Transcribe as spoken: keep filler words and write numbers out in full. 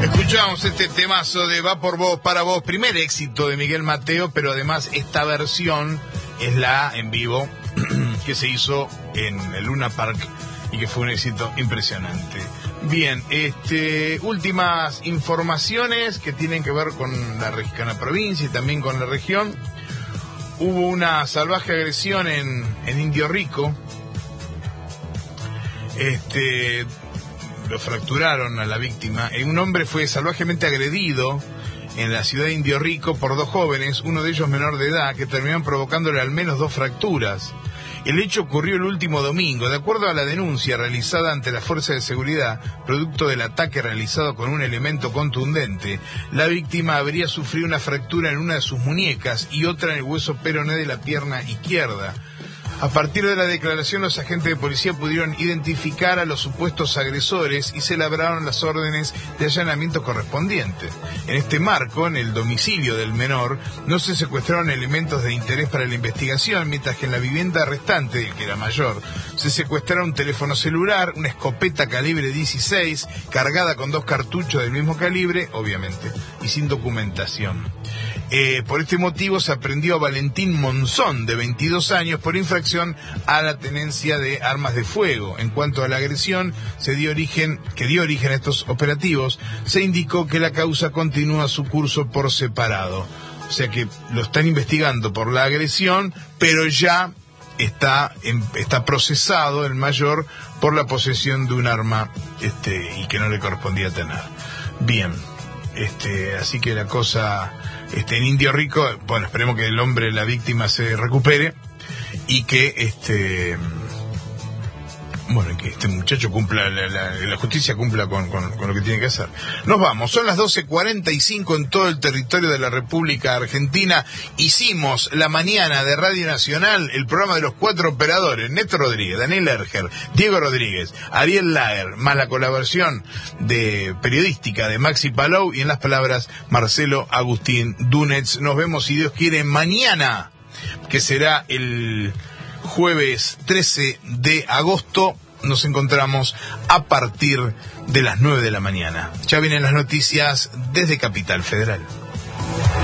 Escuchamos este temazo de Va por vos, para vos, primer éxito de Miguel Mateo, pero además esta versión es la en vivo que se hizo en el Luna Park y que fue un éxito impresionante. Bien, este, últimas informaciones que tienen que ver con la, con la provincia y también con la región. Hubo una salvaje agresión en, en Indio Rico. Este, lo fracturaron a la víctima. Un hombre fue salvajemente agredido en la ciudad de Indio Rico por dos jóvenes, uno de ellos menor de edad, que terminaron provocándole al menos dos fracturas. El hecho ocurrió el último domingo. De acuerdo a la denuncia realizada ante la Fuerza de Seguridad, producto del ataque realizado con un elemento contundente, la víctima habría sufrido una fractura en una de sus muñecas y otra en el hueso peroné de la pierna izquierda. A partir de la declaración, los agentes de policía pudieron identificar a los supuestos agresores y se labraron las órdenes de allanamiento correspondientes. En este marco, en el domicilio del menor, no se secuestraron elementos de interés para la investigación, mientras que en la vivienda restante, el que era mayor, se secuestraron un teléfono celular, una escopeta calibre dieciséis, cargada con dos cartuchos del mismo calibre, obviamente, y sin documentación. Eh, por este motivo se aprehendió a Valentín Monzón, de veintidós años, por infracción a la tenencia de armas de fuego. En cuanto a la agresión se dio origen, que dio origen a estos operativos, se indicó que la causa continúa su curso por separado. O sea que lo están investigando por la agresión, pero ya está, en, está procesado el mayor por la posesión de un arma este, y que no le correspondía tener. Bien, este, así que la cosa... Este, en Indio Rico, bueno, esperemos que el hombre, la víctima, se recupere y que este bueno, que este muchacho cumpla, la, la, la justicia cumpla con, con, con lo que tiene que hacer. Nos vamos, son las doce cuarenta y cinco en todo el territorio de la República Argentina. Hicimos la mañana de Radio Nacional el programa de los cuatro operadores: Néstor Rodríguez, Daniel Erger, Diego Rodríguez, Ariel Lager, más la colaboración de periodística de Maxi Palou y en las palabras Marcelo Agustín Dunetz. Nos vemos, si Dios quiere, mañana, que será el jueves trece de agosto. Nos encontramos a partir de las nueve de la mañana. Ya vienen las noticias desde Capital Federal.